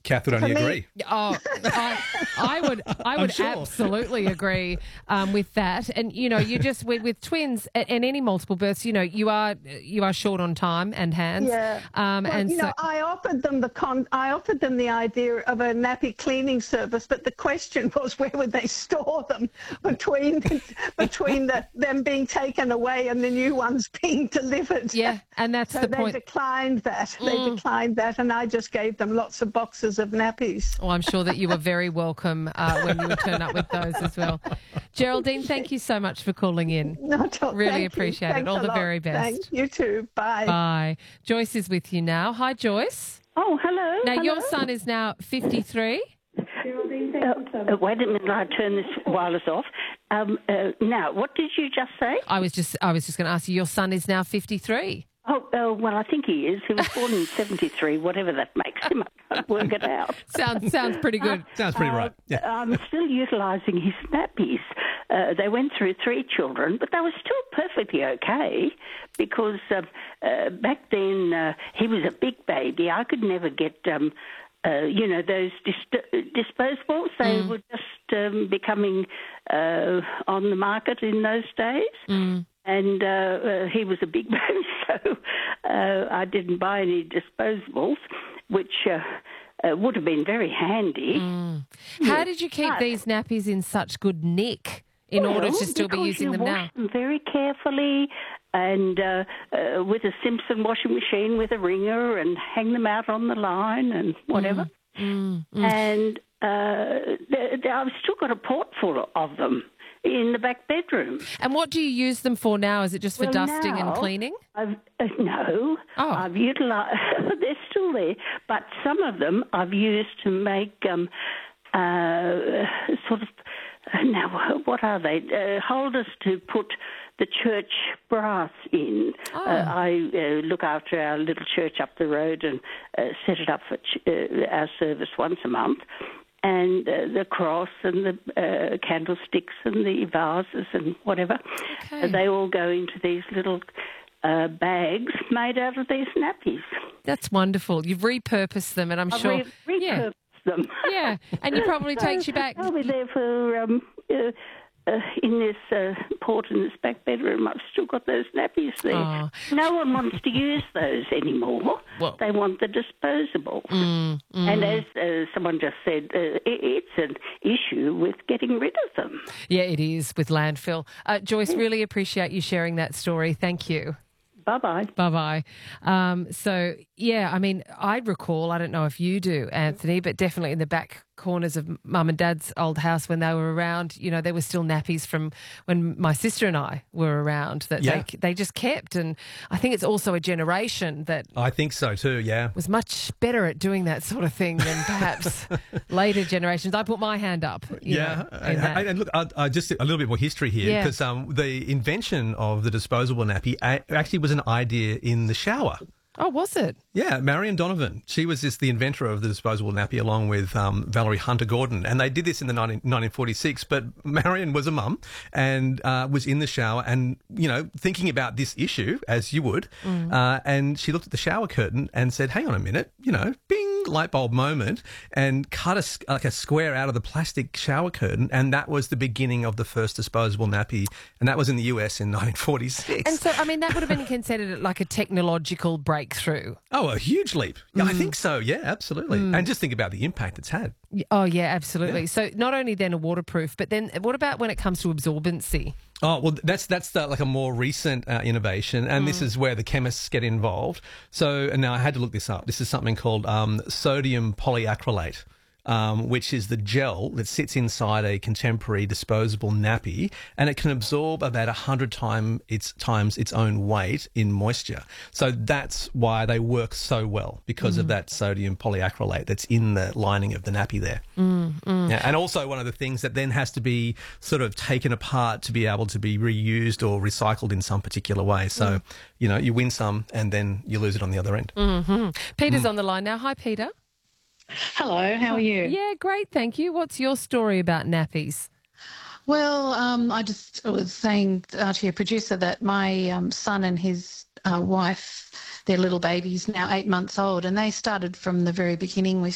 Kath would only agree. Oh, I would sure. absolutely agree with that. And you just with twins and any multiple births, you are short on time and hands. Yeah. I offered them the idea of a nappy cleaning service, but the question was where would they store them between them being taken away and the new ones being delivered. Yeah, and that's the point. They declined that. They declined that, and I just gave them lots of boxes of nappies. Well, I'm sure that you were very welcome when you would turn up with those as well. Geraldine, thank you so much for calling in. Really appreciate it. All the very best. Thanks. You too. Bye. Bye. Joyce is with you now. Hi, Joyce. Oh, hello. Now, your son is now 53. Wait a minute, I turn this wireless off. Now, what did you just say? I was just going to ask you, your son is now 53. Oh, well, I think he is. He was born in 73, whatever that makes him. I can't work it out. Sounds pretty good. Sounds pretty right. Yeah. I'm still utilising his nappies. They went through 3 children, but they were still perfectly okay because back then he was a big baby. I could never get, those disposables. They were just becoming on the market in those days. Mm. And he was a big baby, so I didn't buy any disposables, which would have been very handy. Mm. How did you keep these nappies in such good nick in order to still be using them now? Wash them very carefully and with a Simpson washing machine with a wringer and hang them out on the line and whatever. And I've still got a pot full of them in the back bedroom. And what do you use them for now? Is it just for dusting and cleaning? No. Oh. I've utilised... They're still there, but some of them I've used to make sort of... Now, what are they? Holders to put the church brass in. Oh. I look after our little church up the road and set it up for our service once a month. And the cross and the candlesticks and the vases and whatever, they all go into these little bags made out of these nappies. That's wonderful. You've repurposed them, and I'm sure... repurposed them. Yeah, and it probably takes you back... I'll be there for... in this port in this back bedroom, I've still got those nappies there. Oh. No one wants to use those anymore. Well, they want the disposable. And as someone just said, it's an issue with getting rid of them. Yeah, it is with landfill. Joyce, really appreciate you sharing that story. Thank you. Bye-bye. Bye-bye. So, yeah, I mean, I recall, I don't know if you do, Anthony, but definitely in the back corners of Mum and Dad's old house when they were around, there were still nappies from when my sister and I were around that they just kept. And I think it's also a generation that... I think so too, yeah. ...was much better at doing that sort of thing than perhaps later generations. I put my hand up. And look, just a little bit more history here because the invention of the disposable nappy actually was an idea in the shower. Oh, was it? Yeah, Marion Donovan. She was the inventor of the disposable nappy along with Valerie Hunter Gordon. And they did this in the 1946. But Marion was a mum and was in the shower and, thinking about this issue, as you would. And she looked at the shower curtain and said, hang on a minute, bing, light bulb moment, and cut a square out of the plastic shower curtain. And that was the beginning of the first disposable nappy. And that was in the US in 1946. And so, I mean, that would have been considered like a technological breakthrough. Oh, a huge leap. Yeah, I think so. Yeah, absolutely. And just think about the impact it's had. Oh, yeah, absolutely. Yeah. So not only then a waterproof, but then what about when it comes to absorbency? Oh, well, that's like a more recent innovation, and this is where the chemists get involved. So, and now I had to look this up. This is something called sodium polyacrylate. Which is the gel that sits inside a contemporary disposable nappy, and it can absorb about 100 times its own weight in moisture. So that's why they work so well, because of that sodium polyacrylate that's in the lining of the nappy there. Yeah, and also one of the things that then has to be sort of taken apart to be able to be reused or recycled in some particular way. So, you win some and then you lose it on the other end. Peter's on the line now. Hi, Peter. Hello, how are you? Yeah, great, thank you. What's your story about nappies? Well, I just was saying to your producer that my son and his wife, their little baby's now 8 months old, and they started from the very beginning with